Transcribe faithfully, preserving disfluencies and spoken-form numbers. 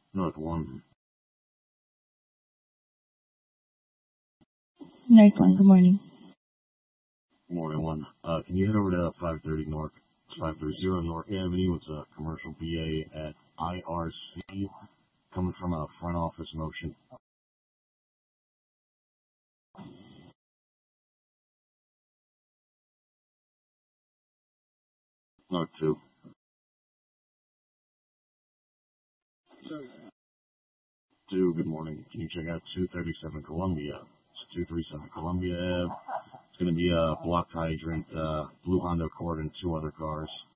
North one. North one, good morning. Morning one. Uh, can you head over to five thirty North, five thirty North Avenue? It's a commercial B A at I R C, coming from a front office motion. North two. Two, good morning. Can you check out two thirty-seven Columbia? It's two thirty-seven Columbia Ave. It's going to be a blocked hydrant, uh, blue Honda Accord, and two other cars.